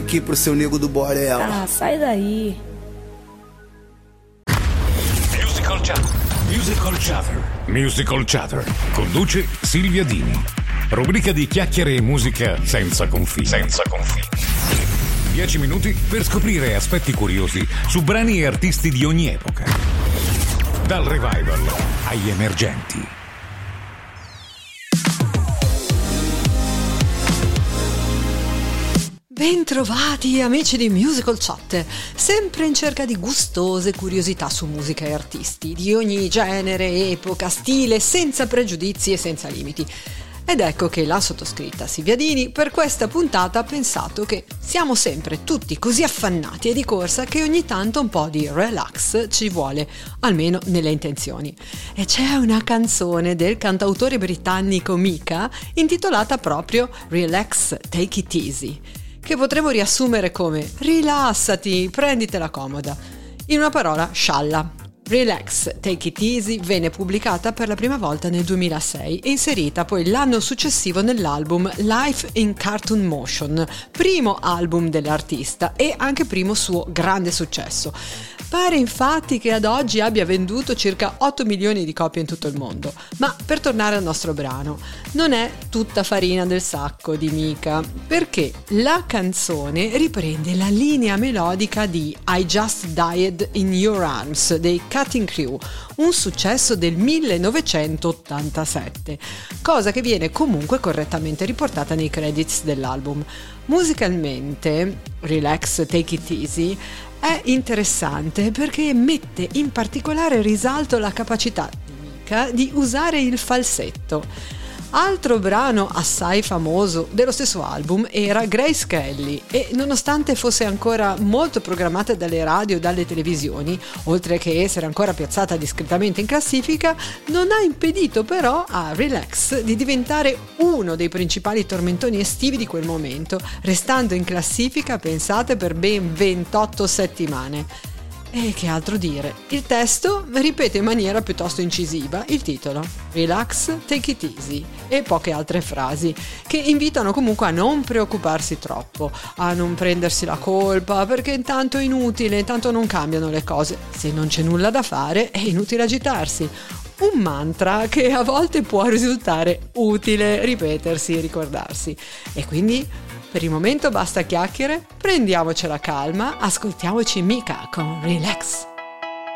aqui pro seu nego do Borel. Ah, sai daí. Musical Chatter. Musical Chatter. Musical Chatter. Conduce Silvia Dini. Rubrica di chiacchiere e musica senza confini. 10 minuti per scoprire aspetti curiosi su brani e artisti di ogni epoca. Dal revival agli emergenti. Bentrovati amici di Musical Chat, sempre in cerca di gustose curiosità su musica e artisti di ogni genere, epoca, stile, senza pregiudizi e senza limiti. Ed ecco che la sottoscritta Silvia Dini per questa puntata ha pensato che siamo sempre tutti così affannati e di corsa che ogni tanto un po' di relax ci vuole, almeno nelle intenzioni. E c'è una canzone del cantautore britannico Mika intitolata proprio Relax, Take It Easy, che potremmo riassumere come rilassati, prenditela comoda. In una parola, scialla. Relax, Take It Easy venne pubblicata per la prima volta nel 2006 e inserita poi l'anno successivo nell'album Life in Cartoon Motion, primo album dell'artista e anche primo suo grande successo. Pare infatti che ad oggi abbia venduto circa 8 milioni di copie in tutto il mondo. Ma per tornare al nostro brano, non è tutta farina del sacco di Mika, perché la canzone riprende la linea melodica di I Just Died in Your Arms dei Cutting Crew, un successo del 1987, cosa che viene comunque correttamente riportata nei credits dell'album. Musicalmente, Relax, Take It Easy è interessante perché mette in particolare risalto la capacità di Mika di usare il falsetto. Altro brano assai famoso dello stesso album era Grace Kelly e nonostante fosse ancora molto programmata dalle radio e dalle televisioni, oltre che essere ancora piazzata discretamente in classifica, non ha impedito però a Relax di diventare uno dei principali tormentoni estivi di quel momento, restando in classifica, pensate, per ben 28 settimane. E che altro dire? Il testo ripete in maniera piuttosto incisiva il titolo Relax, Take It Easy e poche altre frasi che invitano comunque a non preoccuparsi troppo, a non prendersi la colpa perché intanto è inutile, intanto non cambiano le cose, se non c'è nulla da fare è inutile agitarsi. Un mantra che a volte può risultare utile ripetersi e ricordarsi. E quindi per il momento basta chiacchiere, prendiamocela calma, ascoltiamoci Mika con Relax.